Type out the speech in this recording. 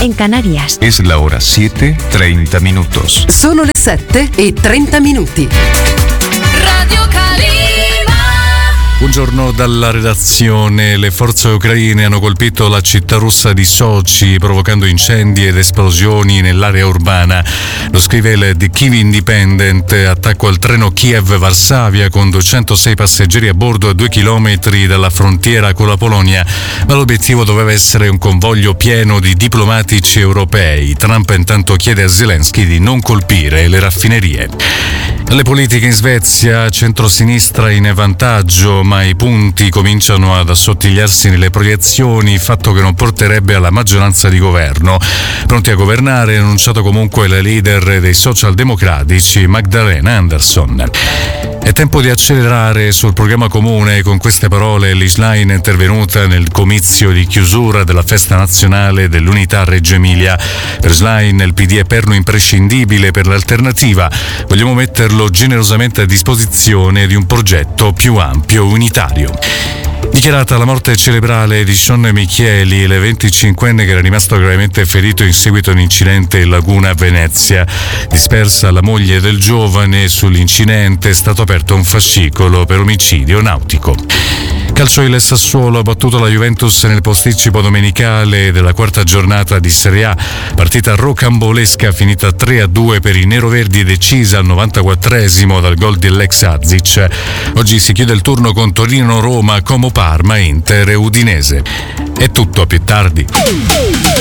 en Canarias. Es la hora 7:30 minutos. Sono le 7:30. Radio Calima. Buongiorno dalla redazione. Le forze ucraine hanno colpito la città russa di Sochi, provocando incendi ed esplosioni nell'area urbana. Lo scrive il The Kyiv Independent. Attacco al treno Kiev-Varsavia con 206 passeggeri a bordo a 2 chilometri dalla frontiera con la Polonia, ma l'obiettivo doveva essere un convoglio pieno di diplomatici europei. Trump intanto chiede a Zelensky di non colpire le raffinerie. Le politiche in Svezia, centrosinistra in vantaggio, ma i punti cominciano ad assottigliarsi nelle proiezioni, fatto che non porterebbe alla maggioranza di governo. Pronti a governare, ha annunciato comunque la leader dei socialdemocratici, Magdalena Andersson. È tempo di accelerare sul programma comune. Con queste parole Liz Line è intervenuta nel comizio di chiusura della festa nazionale dell'unità a Reggio Emilia. Per Line il PD è perno imprescindibile per l'alternativa. Vogliamo metterlo generosamente a disposizione di un progetto più ampio, unitario. Dichiarata la morte cerebrale di Sean Michieli, il 25enne che era rimasto gravemente ferito in seguito a un incidente in laguna a Venezia. Dispersa la moglie del giovane, sull'incidente è stato aperto un fascicolo per omicidio nautico. Calcio, il Sassuolo ha battuto la Juventus nel posticipo domenicale della quarta giornata di Serie A. Partita rocambolesca finita 3-2 per i neroverdi, decisa al 94esimo dal gol di Lex Azic. Oggi si chiude il turno con Torino, Roma, Como, Parma, Inter e Udinese. È tutto, a più tardi.